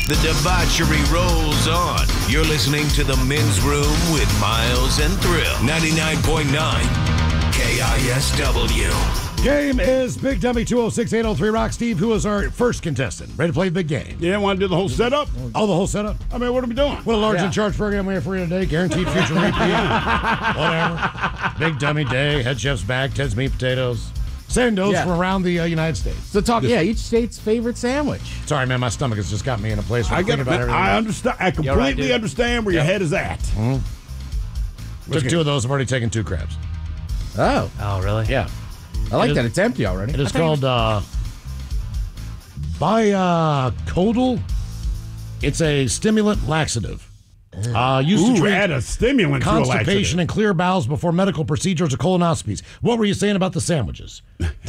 The debauchery rolls on. You're listening to The Men's Room with Miles and Thrill. 99.9 KISW. Game is Big Dummy 206-803 Rock. Steve, who is our first contestant? Ready to play the big game? Yeah, want to do the whole setup? Oh, the whole setup? I mean, what are we doing? What a large and charge program we have for you today. Guaranteed future repeat. Whatever. Big Dummy Day. Head chef's bag. Ted's meat potatoes. Sandos from around the United States. So each state's favorite sandwich. Sorry, man, my stomach has just got me in a place where I I'm thinking about everything. I understand. I completely understand where your head is at. Took two of those. I've already taken 2 crabs. Oh, really? Yeah. I like that. It's empty already. It is called Biocodal. It's a stimulant laxative. Used to treat add a stimulant constipation and clear bowels before medical procedures or colonoscopies. What were you saying about the sandwiches?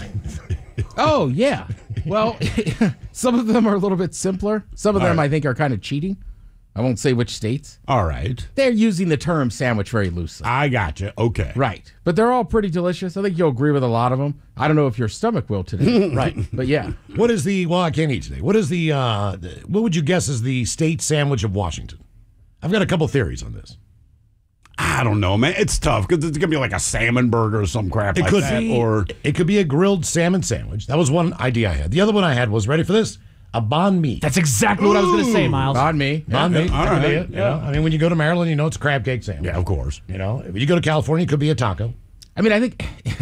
Oh, yeah. Well, some of them are a little bit simpler. Some of them, I think, are kind of cheating. I won't say which states. All right. They're using the term sandwich very loosely. I got you. Okay. Right. But they're all pretty delicious. I think you'll agree with a lot of them. I don't know if your stomach will today. Right. But yeah. What is I can't eat today. What is what would you guess is the state sandwich of Washington? I've got a couple theories on this. I don't know, man. It's tough because it's going to be like a salmon burger or some crap like that. Or it could be a grilled salmon sandwich. That was one idea I had. The other one I had was, ready for this? A banh mi. That's exactly what I was going to say, Miles. Banh mi. Banh mi. All right. You know? I mean, when you go to Maryland, you know it's a crab cake sandwich. yeah, of course. You know, if you go to California, it could be a taco. I mean, I think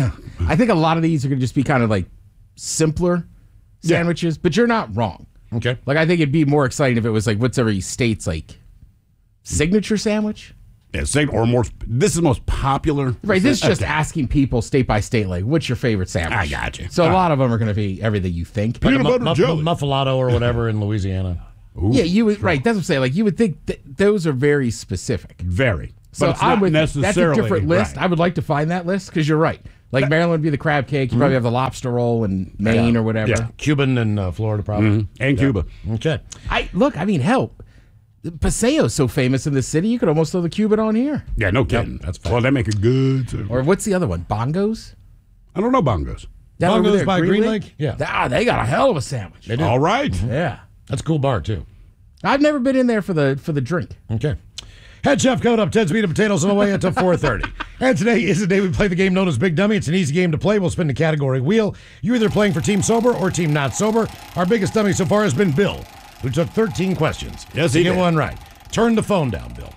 a lot of these are going to just be kind of like simpler sandwiches, but you're not wrong. Okay. Like, I think it'd be more exciting if it was like what's every state's like signature sandwich. Yeah, or more. This is the most popular. Right. This is just asking people state by state, like, what's your favorite sandwich? I got you. So a lot of them are going to be everything you think. Peanut butter jelly. Muffalado or whatever in Louisiana. Ooh, yeah, you would. Right. That's what I'm saying. Like, you would think those are very specific. Very. So But it's I'm not with you. necessarily That's a different list. right. I would like to find that list because you're right. Like Maryland would be the crab cake. You probably have the lobster roll in Maine or whatever. Yeah. Cuban in Florida, probably. And Cuba. Okay. I mean, Paseo's so famous in this city, you could almost throw the Cuban on here. Yeah, no kidding. that's fine. Well, they make it good. Too. Or what's the other one? Bongos? I don't know bongos. Down over Bongos there, by Green Lake? Yeah. They got a hell of a sandwich. They do. All right. Yeah. That's a cool bar, too. I've never been in there for the drink. Okay. Head chef coming up. Ted's meat and potatoes on the way until 4:30. And today is the day we play the game known as Big Dummy. It's an easy game to play. We'll spin the category wheel. You're either playing for Team Sober or Team Not Sober. Our biggest dummy so far has been Bill, who took 13 questions. Yes, to he get did. one right. Turn the phone down, Bill.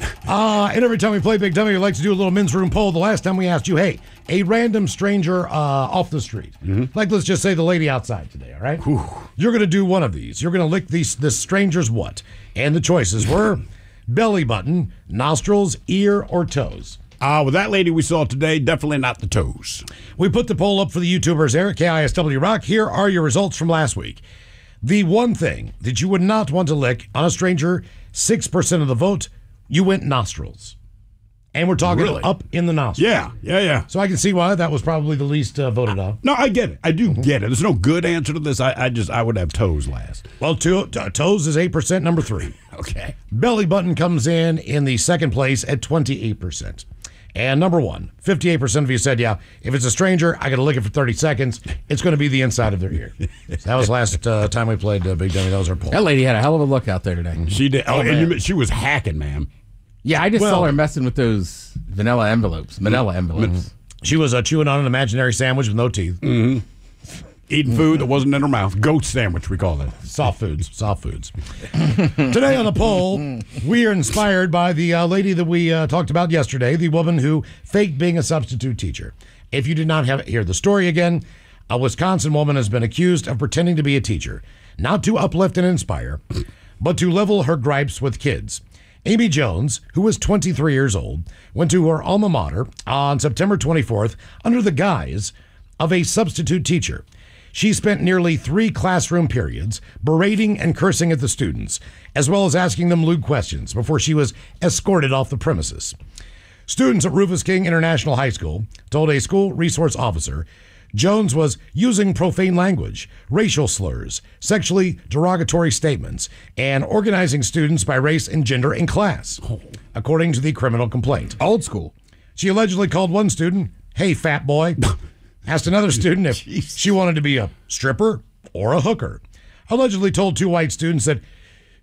And every time we play Big Dummy, we like to do a little men's room poll. The last time we asked you, hey, a random stranger off the street. Like, let's just say the lady outside today, all right? You're going to do one of these. You're going to lick this stranger's what? And the choices were belly button, nostrils, ear, or toes. With that lady we saw today, definitely not the toes. We put the poll up for the YouTubers here at KISW Rock. Here are your results from last week. The one thing that you would not want to lick on a stranger, 6% of the vote, you went nostrils. And we're talking Really? up in the nostrils. Yeah. So I can see why that was probably the least voted on. No, I get it. I do get it. There's no good answer to this. I would have toes last. Well, toes is 8%, number 3. Okay. Belly button comes in the second place at 28%. And number 1, 58% of you said, yeah, if it's a stranger, I got to lick it for 30 seconds. It's going to be the inside of their ear. So that was last time we played Big Dummy. That was our poll. That lady had a hell of a look out there today. She did. man. She was hacking, man. Yeah, I just saw her messing with those manila envelopes. She was chewing on an imaginary sandwich with no teeth. Eating food that wasn't in her mouth. Goat sandwich, we call it. Soft foods. Today on the poll, we are inspired by the lady that we talked about yesterday, the woman who faked being a substitute teacher. If you did not hear the story again, a Wisconsin woman has been accused of pretending to be a teacher, not to uplift and inspire, but to level her gripes with kids. Amy Jones, who was 23 years old, went to her alma mater on September 24th under the guise of a substitute teacher. She spent nearly 3 classroom periods berating and cursing at the students, as well as asking them lewd questions before she was escorted off the premises. Students at Rufus King International High School told a school resource officer Jones was using profane language, racial slurs, sexually derogatory statements, and organizing students by race and gender in class, according to the criminal complaint. Old school. She allegedly called one student, "Hey, fat boy," asked another student if she wanted to be a stripper or a hooker, allegedly told 2 white students that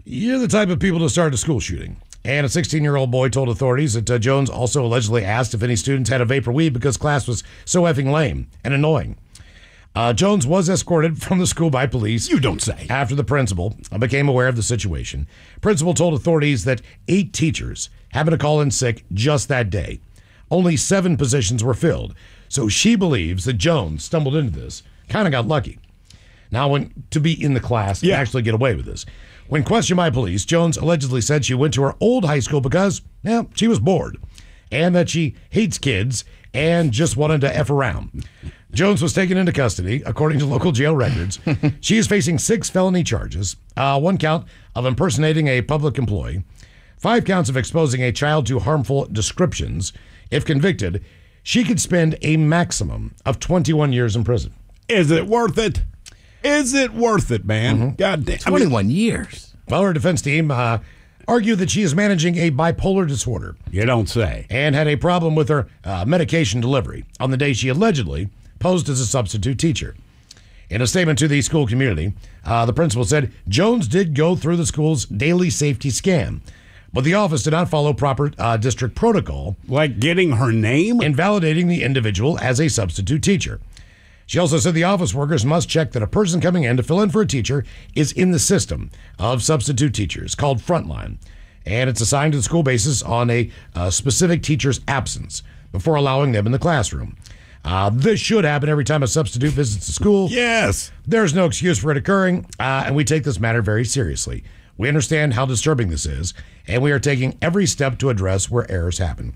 You're the type of people to start a school shooting. And a 16-year-old boy told authorities that Jones also allegedly asked if any students had a vapor weed because class was so effing lame and annoying. Jones was escorted from the school by police. You don't say. After the principal became aware of the situation. Principal told authorities that 8 teachers happened to call in sick just that day. Only 7 positions were filled. So she believes that Jones stumbled into this, kind of got lucky. Now, to be in the class and actually get away with this. When questioned by police, Jones allegedly said she went to her old high school because, she was bored. And that she hates kids and just wanted to F around. Jones was taken into custody, according to local jail records. She is facing 6 felony charges, 1 count of impersonating a public employee, 5 counts of exposing a child to harmful descriptions. If convicted, she could spend a maximum of 21 years in prison. Is it worth it? Is it worth it, man? God damn. 21 years. Well, her defense team argued that she is managing a bipolar disorder. You don't say. And had a problem with her medication delivery on the day she allegedly posed as a substitute teacher. In a statement to the school community, the principal said Jones did go through the school's daily safety scan, but the office did not follow proper district protocol. Like getting her name? Invalidating the individual as a substitute teacher. She also said the office workers must check that a person coming in to fill in for a teacher is in the system of substitute teachers called Frontline, and it's assigned to the school basis on a specific teacher's absence before allowing them in the classroom. This should happen every time a substitute visits the school. Yes. There's no excuse for it occurring, and we take this matter very seriously. We understand how disturbing this is, and we are taking every step to address where errors happen.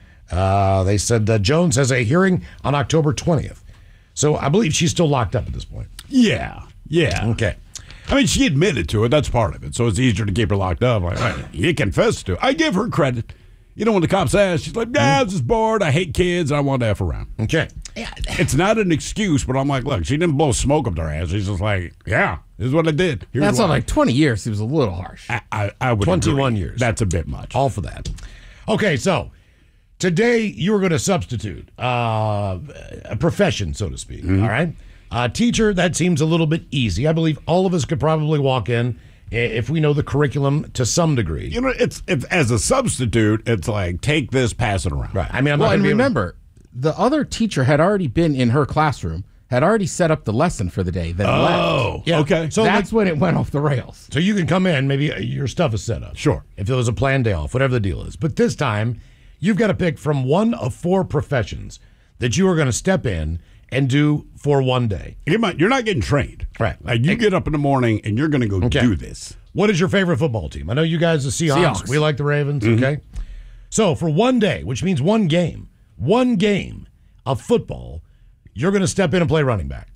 They said that Jones has a hearing on October 20th. So I believe she's still locked up at this point. Yeah. Okay. I mean, she admitted to it. That's part of it. So it's easier to keep her locked up. Like, you confessed to it. I give her credit. You know, when the cops asked, she's like, I was just bored. I hate kids. I want to F around. Okay. It's not an excuse, but I'm like, look, she didn't blow smoke up their ass. She's just like, this is what I did. That's all like 20 years. Seems a little harsh. I would 21 agree. years. That's a bit much. All for that. Okay, so today you were going to substitute a profession, so to speak. All right? Teacher, that seems a little bit easy. I believe all of us could probably walk in if we know the curriculum to some degree. You know, it's as a substitute, it's like, take this, pass it around. Right. I mean, and remember, the other teacher had already been in her classroom, had already set up the lesson for the day, then left. Yeah. Okay. So that's when it went off the rails. So you can come in, maybe your stuff is set up. Sure. If there was a planned day off, whatever the deal is. But this time, you've got to pick from one of 4 professions that you are going to step in and do for one day. You're not getting trained. Right. Like you get up in the morning and you're going to go do this. What is your favorite football team? I know you guys, the Seahawks. We like the Ravens. Okay. So for one day, which means one game of football, you're going to step in and play running back.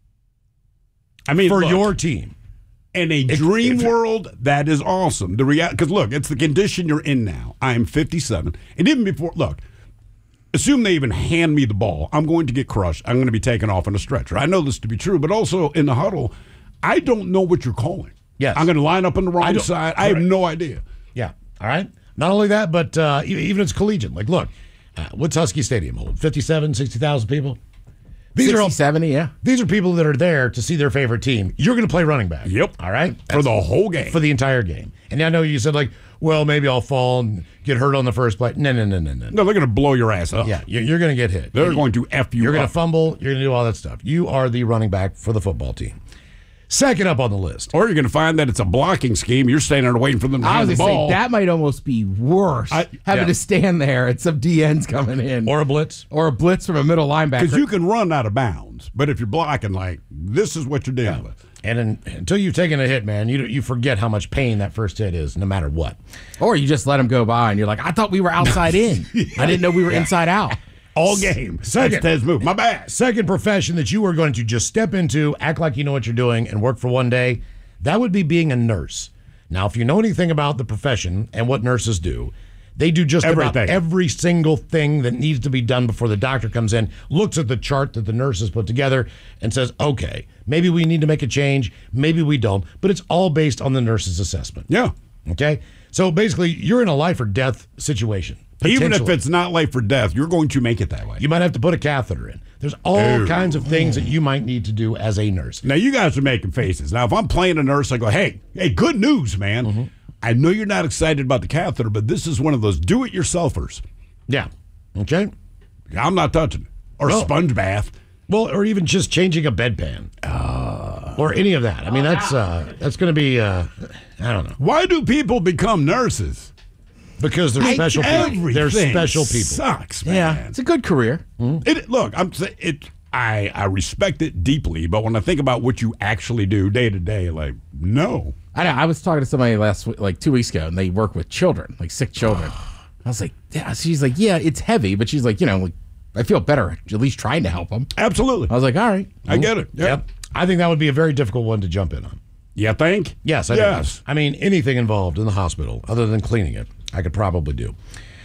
I mean, for your team. In a dream world, that is awesome. Because look, it's the condition you're in now. I'm 57. And even before, look, assume they even hand me the ball, I'm going to get crushed. I'm going to be taken off on a stretcher. I know this to be true, but also in the huddle, I don't know what you're calling. Yes. I'm going to line up on the wrong side. I have no idea. Yeah. All right. Not only that, but even it's collegiate. Like, look, what's Husky Stadium hold? 57, 60,000 people? These 60, are all 70, yeah. These are people that are there to see their favorite team. You're going to play running back. Yep. All right? For the whole game. For the entire game. And I know you said, like, well, maybe I'll fall and get hurt on the first play. No. No, they're going to blow your ass up. Yeah, you're going to get hit. They're going to F you You're up. going to fumble. You're going to do all that stuff. You are the running back for the football team. Second up on the list. Or you're going to find that it's a blocking scheme. You're standing there waiting for them to hand the ball. That might almost be worse. Having to stand there and some DNs coming in. Or a blitz. Or a blitz from a middle linebacker. Because you can run out of bounds. But if you're blocking, like, this is what you're dealing with. And until you've taken a hit, man, you forget how much pain that first hit is, no matter what. Or you just let them go by and you're like, I thought we were outside in. I didn't know we were inside out. All game. Second. That's Ted's move. My bad. Second profession that you are going to just step into, act like you know what you're doing, and work for one day, that would be being a nurse. Now, if you know anything about the profession and what nurses do, they do just about every single thing that needs to be done before the doctor comes in, looks at the chart that the nurse has put together, and says, okay, maybe we need to make a change, maybe we don't, but it's all based on the nurse's assessment. Yeah. Okay? So basically, you're in a life or death situation. Even if it's not life or death, you're going to make it that way. You might have to put a catheter in. There's all kinds of things that you might need to do as a nurse. Now, you guys are making faces. Now, if I'm playing a nurse, I go, hey, good news, man. Mm-hmm. I know you're not excited about the catheter, but this is one of those do-it-yourselfers. Yeah. Okay. I'm not touching it. Or No. sponge bath. Well, or even just changing a bedpan. Or any of that. I mean, that's going to be, I don't know. Why do people become nurses? Because they're special people. Everything They're special people. sucks, man. Yeah, it's a good career. Look, I respect it deeply, but when I think about what you actually do day to day, like, no. I know. I was talking to somebody last week, like 2 weeks ago, and they work with children, like sick children. I was like, yeah. She's like, yeah, it's heavy, but she's like, like, I feel better at least trying to help them. Absolutely. I was like, all right. I get it. Yep. I think that would be a very difficult one to jump in on. You think? Yes, I Yes. do. I mean, anything involved in the hospital other than cleaning it, I could probably do.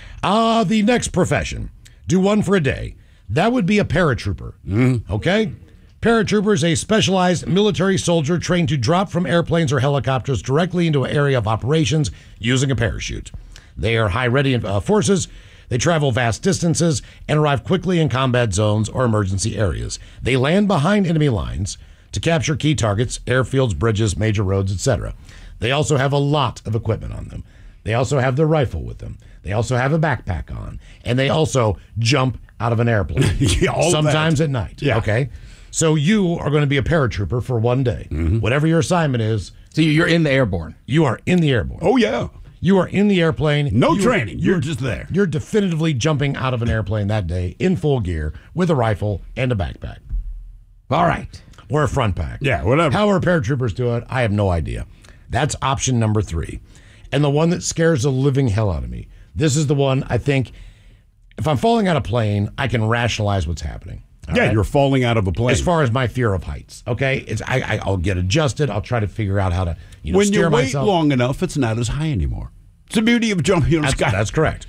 The next profession, do one for a day. That would be a paratrooper. Okay? Paratrooper is a specialized military soldier trained to drop from airplanes or helicopters directly into an area of operations using a parachute. They are high-ready forces. They travel vast distances and arrive quickly in combat zones or emergency areas. They land behind enemy lines to capture key targets, airfields, bridges, major roads, etc. They also have a lot of equipment on them. They also have their rifle with them. They also have a backpack on. And they also jump out of an airplane. Yeah, all sometimes that. at night. Yeah. Okay? So you are going to be a paratrooper for one day. Whatever your assignment is, So you're in the airborne. you are in the airborne. Oh, yeah. You are in the airplane. No training. You're just there. You're definitively jumping out of an airplane that day in full gear with a rifle and a backpack. All right. Or a front pack. Yeah, whatever. However paratroopers do it, I have no idea. That's option number 3. And the one that scares the living hell out of me. This is the one I think, if I'm falling out of a plane, I can rationalize what's happening. All Yeah, right? you're falling out of a plane. As far as my fear of heights, okay? I'll get adjusted. I'll try to figure out how to when steer you wait myself. long enough, it's not as high anymore. It's the beauty of jumping on the sky. That's correct.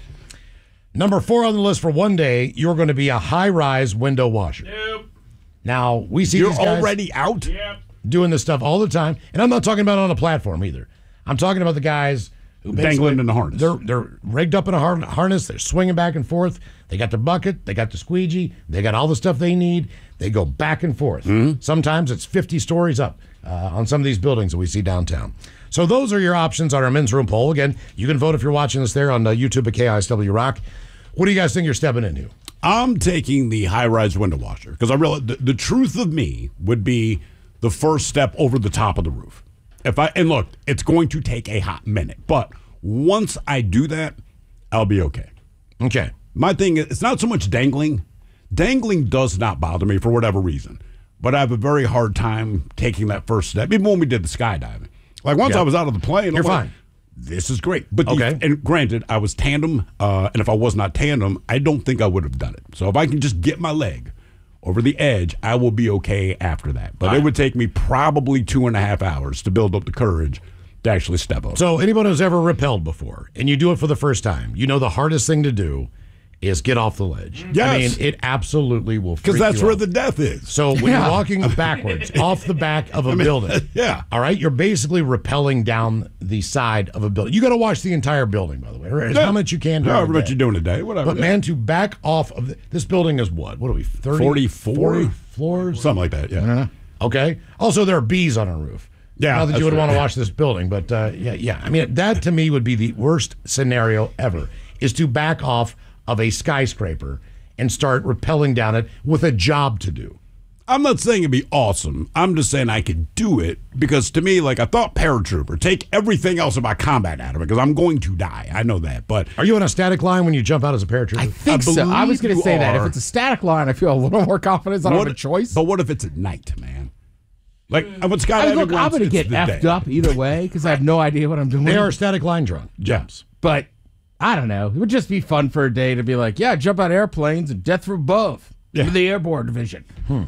Number 4 on the list for one day, you're going to be a high-rise window washer. Nope. Now, we see You're these guys already out? doing this stuff all the time. And I'm not talking about on a platform either. I'm talking about the guys who Dangling in the harness. They're rigged up in a harness. They're swinging back and forth. They got the bucket. They got the squeegee. They got all the stuff they need. They go back and forth. Sometimes it's 50 stories up on some of these buildings that we see downtown. So those are your options on our men's room poll. Again, you can vote if you're watching us there on YouTube at KISW Rock. What do you guys think you're stepping into? I'm taking the high-rise window washer because I realize the truth of me would be the first step over the top of the roof. And look, it's going to take a hot minute, but once I do that, I'll be okay. Okay. My thing is, it's not so much dangling. Dangling does not bother me for whatever reason, but I have a very hard time taking that first step. Even when we did the skydiving, like once I was out of the plane, You're I'm like, fine. This is great. But Okay. and granted, I was tandem, and if I was not tandem, I don't think I would have done it. So if I can just get my leg over the edge, I will be okay after that. But it would take me probably 2.5 hours to build up the courage to actually step up. So anyone who's ever rappelled before and you do it for the first time, you know the hardest thing to do is get off the ledge. Yes. I mean, it absolutely will freak Because that's you where out. the death is. So when you're walking backwards off the back of a building, yeah. all right, you're basically rappelling down the side of a building. You got to watch the entire building, by the way, or how much you can. during However the much day. you do in a day, whatever. But man, to back off of this building is what are we? 30, 44? 40 floors, Something like that, yeah. Okay. Also, there are bees on our roof. Yeah, Not that that's you would want to right. watch this building, but yeah. I mean, that to me would be the worst scenario ever, is to back off of a skyscraper and start rappelling down it with a job to do. I'm not saying it'd be awesome. I'm just saying I could do it because to me, like I thought paratrooper, take everything else about combat out of it because I'm going to die. I know that. But Are you on a static line when you jump out as a paratrooper? I think so. I was going to you say that. If are. it's a static line, I feel a little more confidence. I don't have a choice. But what if it's at night, man? Like I'm I mean, look, I'm going to get effed up either way because I have no idea what I'm doing. They are static line jumps. But I don't know. It would just be fun for a day to be like, yeah, jump out airplanes and death from above. Yeah. In the airborne division.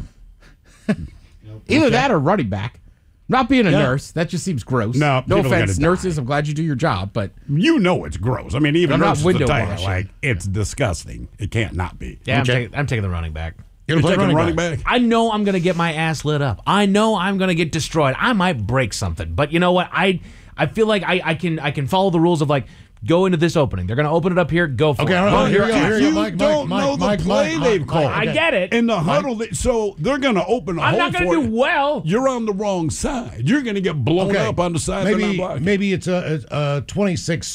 Either that or running back. Not being a nurse. That just seems gross. No, no people are offense, gonna nurses. I'm glad you do your job, but You know it's gross. I mean, even I'm not nurses window will tell you, washing. like it's disgusting. It can't not be. Yeah, Okay. I'm taking the running back. You're You're gonna play taking running back. I know I'm going to get my ass lit up. I know I'm going to get destroyed. I might break something. But you know what? I feel like I can follow the rules of like Go into this opening. They're going to open it up here. Go for Okay, it. all right. Well, Here we go. if Here we you go. Mike, don't Mike, know the Mike, play Mike, they've Mike, called. I get it. In the huddle, so they're going to open a I'm hole not going for to you. do well. You're on the wrong side. You're going to get blown Okay. up on the side. They're not Maybe blocking. maybe it's a 26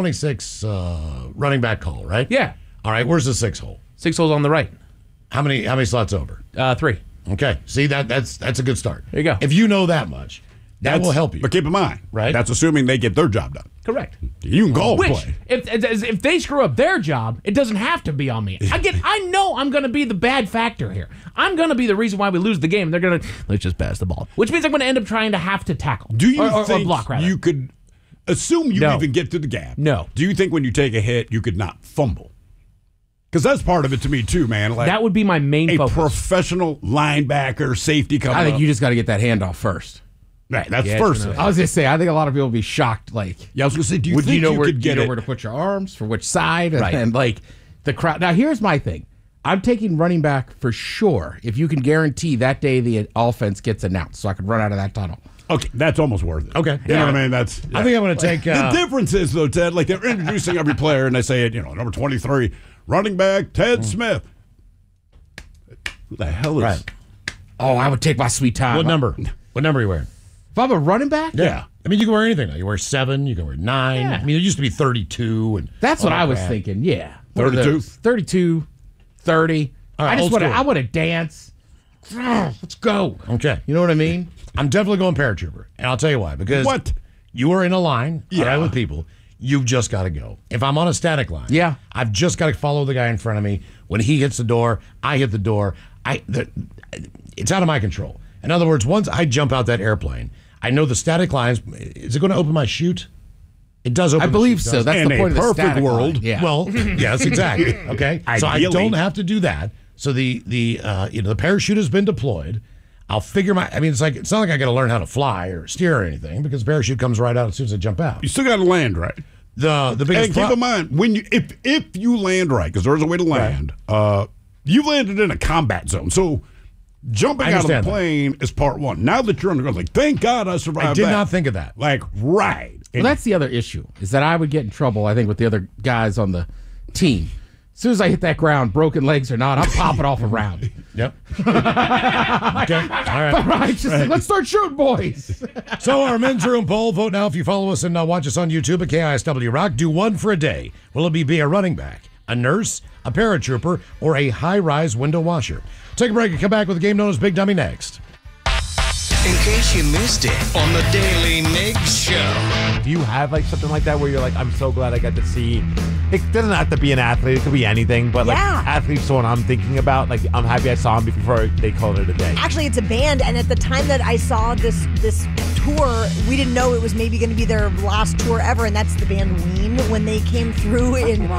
running back call, right? Yeah. All right. Where's the 6 hole? 6 holes on the right. How many slots over? 3. Okay. See that's a good start. There you go. If you know that much, that will help you. But keep in mind, Right. That's assuming they get their job done. Correct. You can call Which, play. if they screw up their job, it doesn't have to be on me. I know I'm going to be the bad factor here. I'm going to be the reason why we lose the game. They're going to let's just pass the ball, which means I'm going to end up trying to have to tackle. Do you or think block rather? you could assume you No. even get through the gap? No. Do you think when you take a hit, you could not fumble? Because that's part of it to me too, man. Like That would be my main a focus. professional linebacker, safety coming I think up. you just got to get that handoff first. Right, that's Yeah, first. it's I was going to say, I think a lot of people would be shocked. Like, Yeah, I was going to say, do you would think you know where could get it? where to put your arms for which side? And, Right. and like the crowd. Now, here's my thing. I'm taking running back for sure if you can guarantee that day the offense gets announced so I can run out of that tunnel. Okay, that's almost worth it. Okay. You know Yeah. what I mean? That's. I think I'm going to take. The difference is, though, Ted, like they're introducing every player and they say, number 23, running back, Ted Smith. Who the hell is Right. Oh, I would take my sweet time. What number? What number are you wearing? If I'm a running back? Yeah. I mean, you can wear anything now. You wear 7. You can wear 9. Yeah. I mean, it used to be 32, and That's what all I was that. thinking. Yeah. 32? 32, 30. All right, I just old want to. school. I want to dance. Let's go. Okay. You know what I mean? I'm definitely going paratrooper, and I'll tell you why. Because What? you are in a line, all Yeah. right, with people. You've just got to go. If I'm on a static line, Yeah. I've just got to follow the guy in front of me. When he hits the door, I hit the door. It's out of my control. In other words, once I jump out that airplane, I know the static lines. Is it going to open my chute? It does open. I believe the chute, so. doesn't it? That's In the a point of the perfect static world. line. Yeah. Well, yes, exactly. Okay, so I Ideally. don't have to do that. So the parachute has been deployed. I'll figure my. I mean, it's not like I got to learn how to fly or steer or anything because the parachute comes right out as soon as I jump out. You still got to land right. The And biggest keep in mind, when you if you land right, because there's a way to land, you landed in a combat zone. So jumping I out of the understand that. plane is part one. Now that you're on the ground, like, thank God I survived I did that. not think of that. Like, right. Well, that's the other issue, is that I would get in trouble, I think, with the other guys on the team. As soon as I hit that ground, broken legs or not, I'm popping off a round. Yep. Okay. All right. Right, just let's start shooting, boys. So our men's room poll. Vote now if you follow us and watch us on YouTube at KISW Rock. Do one for a day. Will it be a running back, a nurse, a paratrooper, or a high-rise window washer? Take a break and come back with a game known as Big Dummy next. In case you missed it on the Daily Migs Show. Do you have like something like that where you're like, I'm so glad I got to see? It doesn't have to be an athlete; it could be anything. But like, Yeah. athlete's someone I'm thinking about. Like, I'm happy I saw him before they called it a day. Actually, it's a band, and at the time that I saw this tour, we didn't know it was maybe going to be their last tour ever, and that's the band Ween. When they came through in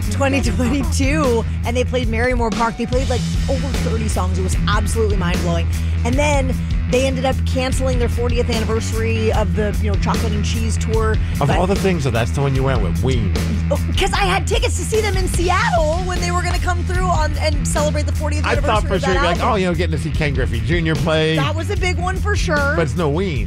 2022, and they played Marymore Park, they played like over 30 songs. It was absolutely mind-blowing. And then they ended up canceling their 40th anniversary of the chocolate and cheese tour. Of all the things, so that's the one you went with, Ween. Because I had tickets to see them in Seattle when they were going to come through and celebrate the 40th I anniversary thought for of sure that you're like, album. getting to see Ken Griffey Jr. play, That was a big one for sure. but it's no Ween.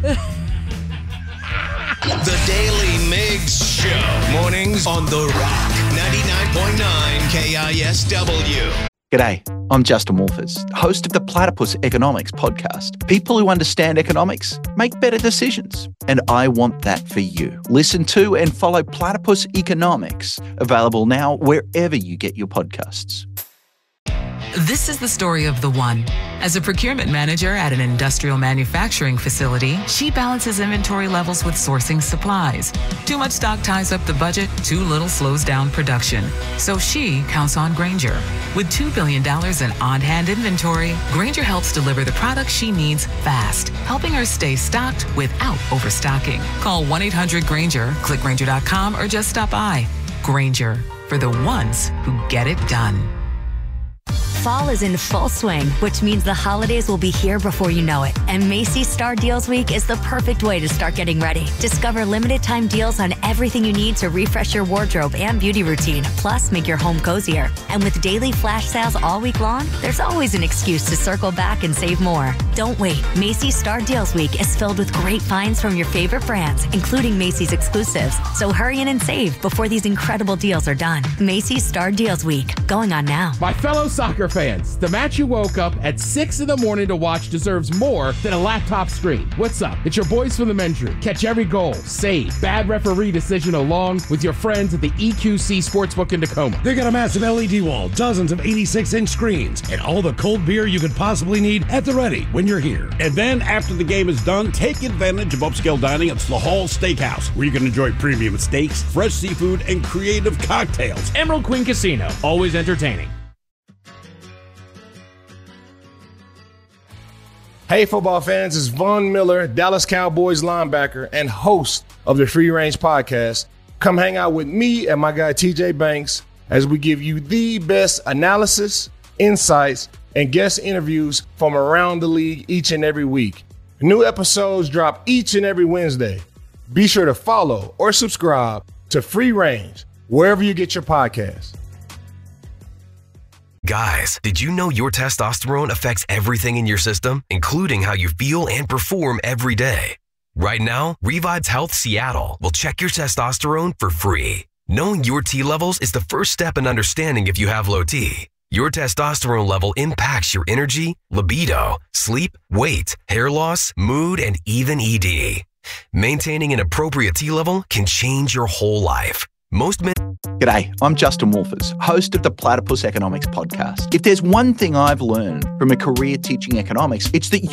The Daily Migs Show. Mornings on The Rock. 99.9 KISW. G'day, I'm Justin Wolfers, host of the Platypus Economics podcast. People who understand economics make better decisions, and I want that for you. Listen to and follow Platypus Economics, available now wherever you get your podcasts. This is the story of the one. As a procurement manager at an industrial manufacturing facility, she balances inventory levels with sourcing supplies. Too much stock ties up the budget, too little slows down production. So she counts on Grainger. With $2 billion in on-hand inventory, Grainger helps deliver the products she needs fast, helping her stay stocked without overstocking. Call 1-800-GRAINGER, click Grainger.com, or just stop by. Grainger, for the ones who get it done. Fall is in full swing, which means the holidays will be here before you know it. And Macy's Star Deals Week is the perfect way to start getting ready. Discover limited time deals on everything you need to refresh your wardrobe and beauty routine, plus make your home cozier. And with daily flash sales all week long, there's always an excuse to circle back and save more. Don't wait. Macy's Star Deals Week is filled with great finds from your favorite brands, including Macy's exclusives. So hurry in and save before these incredible deals are done. Macy's Star Deals Week, going on now. My fellow soccer fans, the match you woke up at 6 in the morning to watch deserves more than a laptop screen. What's up? It's your boys from the men's room. Catch every goal, save, bad referee decision along with your friends at the EQC Sportsbook in Tacoma. They got a massive LED wall, dozens of 86-inch screens, and all the cold beer you could possibly need at the ready when you're here. And then after the game is done, take advantage of upscale dining at the Hall Steakhouse, where you can enjoy premium steaks, fresh seafood, and creative cocktails. Emerald Queen Casino, always entertaining. Hey, football fans, it's Von Miller, Dallas Cowboys linebacker and host of the Free Range Podcast. Come hang out with me and my guy TJ Banks as we give you the best analysis, insights, and guest interviews from around the league each and every week. New episodes drop each and every Wednesday. Be sure to follow or subscribe to Free Range wherever you get your podcasts. Guys, did you know your testosterone affects everything in your system, including how you feel and perform every day? Right now, Revives Health Seattle will check your testosterone for free. Knowing your T levels is the first step in understanding if you have low T. Your testosterone level impacts your energy, libido, sleep, weight, hair loss, mood, and even ED. Maintaining an appropriate T level can change your whole life. Most men... G'day, I'm Justin Wolfers, host of the Platypus Economics Podcast. If there's one thing I've learned from a career teaching economics, it's that